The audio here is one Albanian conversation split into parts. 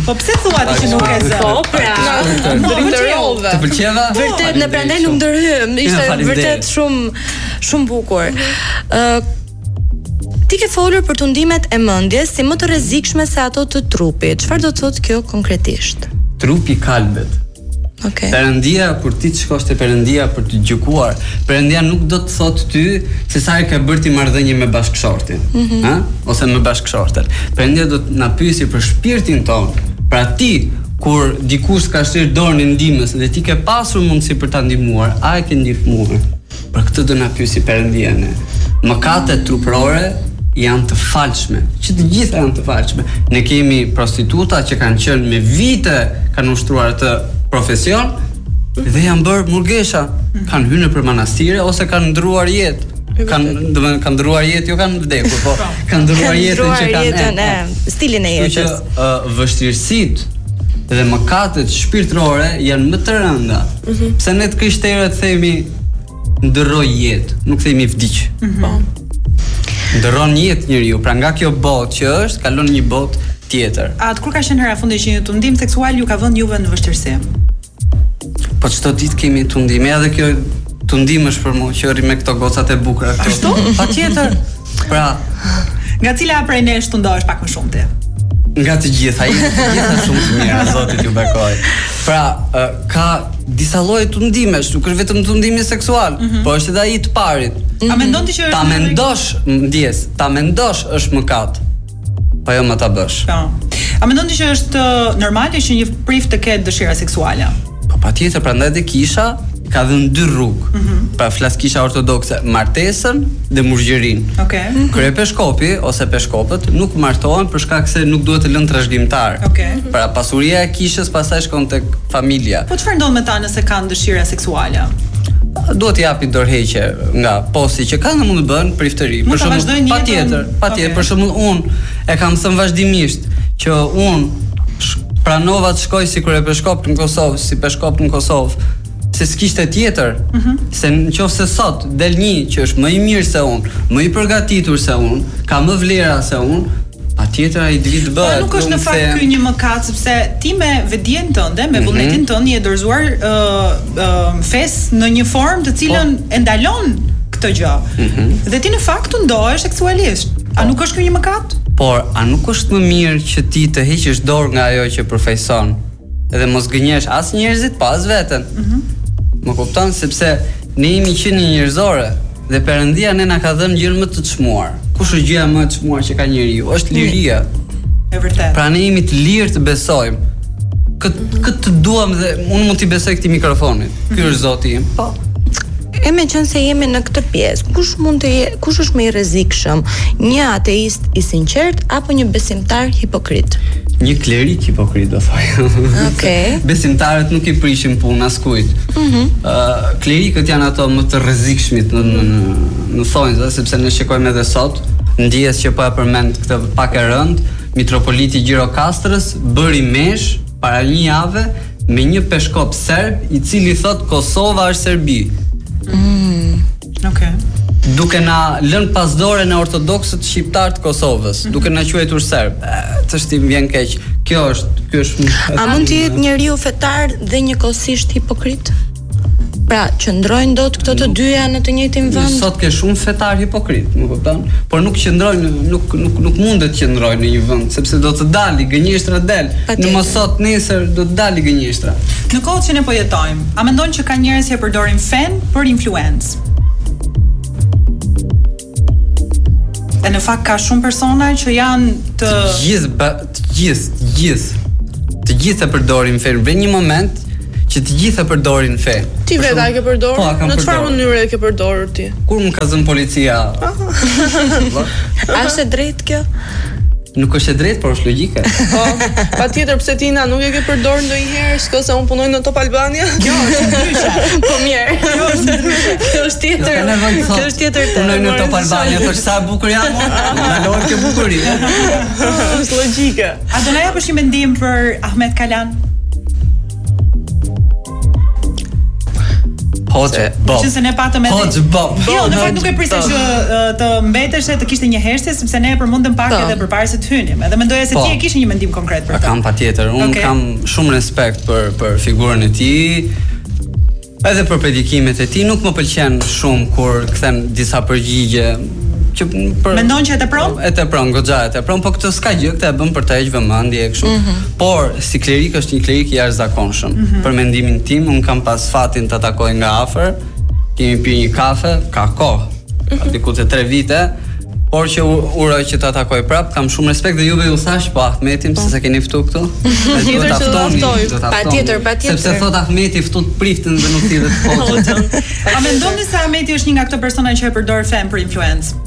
Po pse thua ti që nuk e zë? Po, pra. Të pëlqeva? Vërtet, ne prandaj nuk ndërhyem. Ishte vërtet shumë bukur. Ti ke folur për tundimet e mendjes si më të rrezikshme se ato të trupit. Çfarë do të thotë kjo konkretisht? Trupi kalbet. Okay. Perëndia, kur ti të shkosh te Perëndia për të gjykuar, Perëndia nuk do të thotë ty se sa e ke bërë ti marrëdhënie me bashkëshortin, ose me bashkëshorten. Perëndia do të na pyesi për shpirtin ton. Pra ti, kur dikush ka shtirë dorën e ndihmës dhe ti ke pasur mundësi për ta ndihmuar, a e ke ndihmuar? Për këtë do na pyesi Perëndia ne. Mëkatet truprore janë të falshme, që të gjitha janë të falshme. Ne kemi prostituta që kanë qenë me vite, kanë ushtruar të profesion dhe janë bërë murgesha, kanë hyrë për manastire ose kanë ndruar jetë. Kanë ndruar jetë, jo kanë vdekur, po kanë ndruar jetën që kanë stilin e jetës. Që vështirësitë dhe mëkatet shpirtërore janë më të rënda. Pse ne të krishterët themi ndërroj jetë, nuk themi vdiq. Ndërron jetë njeriu, pra nga kjo botë që është, kalon një botë tjetër. Atë kur ka qenë hera fundi që një tundim seksual ju ka vënë juve në vështirësi? Po çdo ditë kemi tundime, edhe kjo tundim është për mua që rri me këto gocat e bukura këtu. Ashtu? Patjetër. Pra, nga cila prej nesh tundohesh pak më shumë ti? Nga të gjitha, shumë të mira, Zoti t'ju bekoj. Pra, ka disa lloje tundimesh, nuk është vetëm tundimi seksual, po është edhe ai të parit. A mendon ti që ta mendosh është mëkat. Po jo më ta bësh. Po. A mendon ti që është normale që një prif të ketë dëshira seksuale? Po patjetër, prandaj dhe kisha ka dhënë dy rrugë. Pra flas kisha ortodokse, martesën dhe murgjërinë. Okej. Kryepeshkopi ose peshkopët nuk martohen për shkak se nuk duhet të lënë trashëgimtar. Pra pasuria e kishës pastaj shkon tek familja. Po çfarë ndodh me ta nëse kanë dëshira seksuale? Duhet t'i japi dorëheqje nga posti që kanë mund të bëjnë priftëri. Për shembull, patjetër, për shembull unë e kam thënë vazhdimisht që unë pranova të shkoj si kryepeshkop në Kosovë, si peshkop në Kosovë, se s'kishte tjetër. Se nëse sot del një që është më i mirë se unë, më i përgatitur se unë, ka më vlera se unë, patjetër ai do të bëhet. Nuk është në fakt ky një mëkat, sepse ti me vetdijen tënde, me vullnetin tënd je dorëzuar fes në një formë të cilën e ndalon këtë gjë. Dhe ti në fakt tundohesh seksualisht. A nuk është ky një mëkat? Por a nuk është më mirë që ti të heqësh dorë nga ajo që përfaqëson, edhe mos gënjesh as njerëzit, pas veten? Më kupton, sepse ne jemi qenie njerëzore dhe Perëndia ne na ka dhënë gjën më të çmuar. Kush është gjëja më e çmuar që ka njeriu? Është liria. E vërtetë. Pra ne jemi të lirë të besojmë. Këtë duam dhe unë mund t'i besoj këtij mikrofonit. Ky është Zoti im. Po. E me qënë se jemi në këtë pjesë, kush është më i rrezikshëm? Një ateist i sinqert apo një besimtar hipokrit? Një klerik hipokrit do thoj. Okej. Besimtarët nuk i prishin punë askujt. Klerikët janë ato më të rrezikshmit në thonjza, sepse ne shikojmë edhe sot, ndjes që po e përmend këtë pak e rënd, mitropoliti Gjirokastrës bëri mesh para një jave me një peshkop serb i cili thot Kosova është Serbi. Okej. Duke na lënë pas dore në ortodoksët shqiptar të Kosovës, duke na quajtur serb. Ç'është më vjen keq. Kjo është. A mund të jetë njeriu fetar dhe njëkohësisht hipokrit? Pra, qëndrojnë dot këto të dyja në të njëjtin vend? Sot ke shumë fetar hipokrit, më kupton? Por nuk qëndrojnë, nuk mundet të qëndrojnë në një vend, sepse do të dalë gënjeshtra del. Në mos sot nesër do të dalë gënjeshtra. Në kohën që ne po jetojmë, a mendon që ka njerëz që përdorin fen për influencë? E në fakt ka shumë persona që janë të gjithë e përdorin fen. Vjen një moment që të gjithë e përdorin fen. Ti vetë e ke përdorur? Po, në çfarë mënyre e ke përdorur ti? Kur më ka zënë policia. A është e drejtë kjo? Nuk është e drejtë, por është logjike. Po, patjetër, pse ti nuk e ke përdorur ndonjëherë, s'ka se unë punoj në Top Albania? Jo, është ndryshe. Po mirë. Jo, është ndryshe. Kjo është tjetër. Kjo është tjetër. Punoj në Top Albania, thosh sa bukur jam unë. Ndalohet kjo bukurie. Është logjike. A do na japësh një mendim për Ahmet Kalan? Hoxha Bob. Që se ne patëm edhe. Hoxha Bob. Jo, në fakt nuk e prisja që të mbeteshe të kishte një herse sepse ne e përmendëm pak edhe përpara se të hynim. Edhe mendoja se ti e kishe një mendim konkret për këtë. Kam patjetër. Unë kam shumë respekt për figurën e tij. Edhe për predikimet e tij nuk më pëlqen shumë kur kthen disa përgjigje që mendon që e tepron? E tepron, goxha e tepron, po këtë s'ka gjë, këtë e bën për të heqë vëmendje e kështu. Por si klerik është një klerik i jashtëzakonshëm. Për mendimin tim, un kam pas fatin ta takoj nga afër. Kemi pirë një kafe, ka kohë. Diku te 3 vite. Por që uroj që ta takoj prap, kam shumë respekt dhe juve ju thash po Ahmetin pse se keni ftu këtu. Tjetër që do aftoj. Patjetër. Sepse thot Ahmeti ftut priftën dhe nuk thirret foton. A mendoni se Ahmeti është një nga këto persona që e përdor fem për influencë?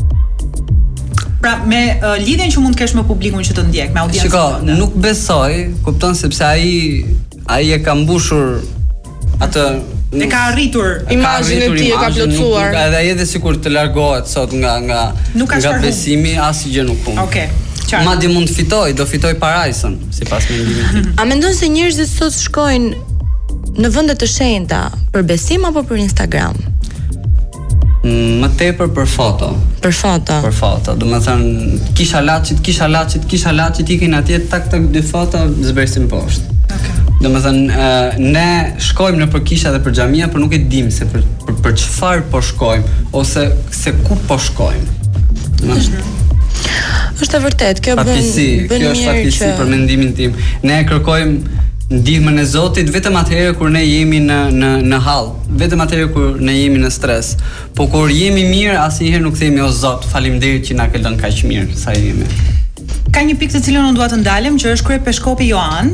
Pra me lidhjen që mund të kesh me publikun që të ndjek, me audiencën. Shiko, nuk besoj, kupton sepse ai e ka mbushur atë e ka arritur imazhin e tij, e ka plotësuar. Edhe ai edhe sikur të largohet sot nga besimi, asgjë nuk humb. Okej. Madje mund të do fitoj parajsën, sipas mendimit tim. A mendon se njerëzit sot shkojnë në vende të shenjta për besim apo për Instagram? Më tepër për foto. Për foto. Domethënë kisha laçit ikin atje tak 2 foto zbresin poshtë. Okej. Domethënë ne shkojmë në për kisha dhe për xhamia, por nuk e dim se për çfarë po shkojmë ose se ku po shkojmë. Është e vërtet, kjo bën kjo është fatkeqësi për mendimin tim. Ne kërkojmë ndihmën e Zotit vetëm atëherë kur ne jemi në hall, vetëm atëherë kur ne jemi në stres. Po kur jemi mirë, asnjëherë nuk themi o Zot, faleminderit që na ke lënë kaq mirë sa jemi. Ka një pikë të cilën unë dua të ndalem, që është kryepeskopi Joan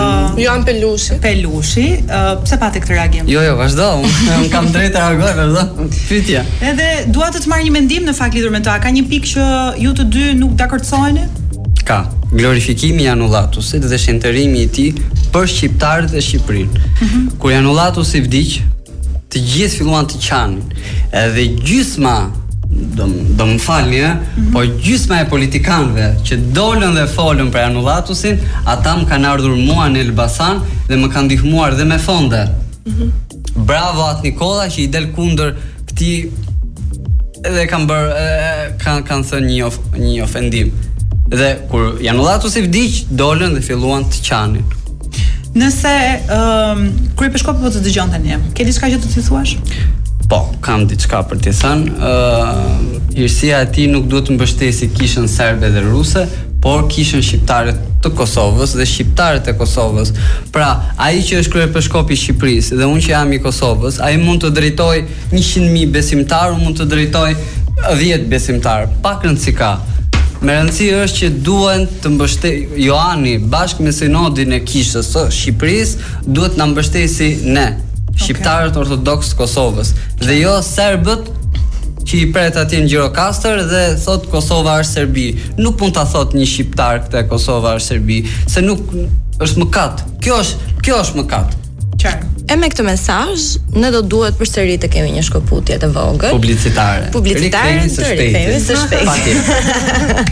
Pelushi. Pse pati këtë reagim? Jo, vazhdo. Unë kam drejtë të reagoj, vazhdo. Pyetja. Edhe dua të marr një mendim në fakt lidhur me ta. Ka një pikë që ju të dy nuk dakordsoheni? Ka. Glorifikimi i Janullatusit dhe shëntërimi i tij për shqiptarët e Shqipërinë. Kur Janullatusi vdiq, të gjithë filluan të qanin. Edhe gjysma, do më falni, po gjysma e politikanëve që dolën dhe folën për Janullatusin, ata më kanë ardhur mua në Elbasan dhe më kanë ndihmuar dhe me fonde. Bravo atë Nikola që i del kundër këtij edhe kanë thënë një ofendim. Dhe kur Janullatusi vdiq, dolën dhe filluan të qanin. Nëse kryepeskopi po të dëgjon tani, ke diçka që të t'i thuash? Po, kam diçka për t'i thënë. Hyrësia e tij nuk duhet të mbështesë kishën serbe dhe ruse, por kishën shqiptare të Kosovës dhe shqiptarët e Kosovës. Pra, ai që është kryepeskopi i Shqipërisë dhe unë që jam i Kosovës, ai mund të drejtoj 100.000 besimtar, unë mund të drejtoj 10 besimtar, pak rëndësi ka. Me rëndësi është që duhen të Johani bashkë me sinodin e kishës së Shqipërisë duhet na mbështesi ne, shqiptarët ortodoks të Kosovës, dhe jo serbët që i pret atje në Gjirokastër dhe thot Kosova është Serbi. Nuk mund ta thot një shqiptar këtë Kosova është Serbi, se nuk është mëkat. Kjo është mëkat. Qartë. E me këtë mesazh, ne do duhet përsëri të kemi një shkëputje të vogël publicitare. Rikthehemi së shpejti.